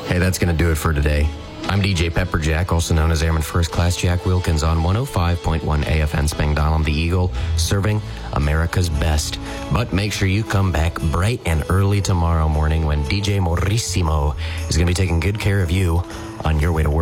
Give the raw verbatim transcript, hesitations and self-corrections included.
Hey, that's going to do it for today. I'm D J Pepperjack, also known as Airman First Class Jack Wilkins on one oh five point one A F N Spangdahlem, the Eagle, serving America's best. But make sure you come back bright and early tomorrow morning when D J Morissimo is going to be taking good care of you on your way to work.